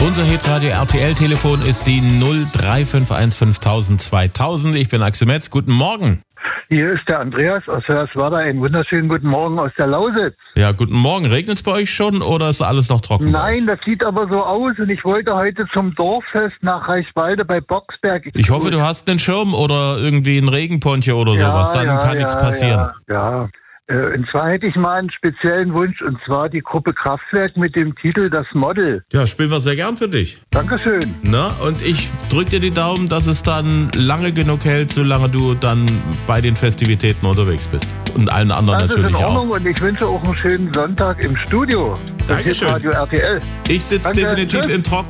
Unser Hitradio RTL-Telefon ist die 0351 5000 2000. Ich bin Axel Metz. Guten Morgen. Hier ist der Andreas aus Hörswerda. Einen wunderschönen guten Morgen aus der Lausitz. Ja, guten Morgen. Regnet es bei euch schon oder ist alles noch trocken? Nein, das sieht aber so aus und ich wollte heute zum Dorffest nach Reichswalde bei Boxberg. Ich hoffe, du hast einen Schirm oder irgendwie einen Regenponcho oder sowas. Dann kann nichts passieren. Ja. Und zwar hätte ich mal einen speziellen Wunsch, und zwar die Gruppe Kraftwerk mit dem Titel Das Model. Ja, spielen wir sehr gern für dich. Dankeschön. Na, und ich drück dir die Daumen, dass es dann lange genug hält, solange du dann bei den Festivitäten unterwegs bist. Und allen anderen das natürlich ist in Ordnung auch. Und ich wünsche auch einen schönen Sonntag im Studio. Dankeschön. Radio RTL. Ich sitze definitiv im Trockenen.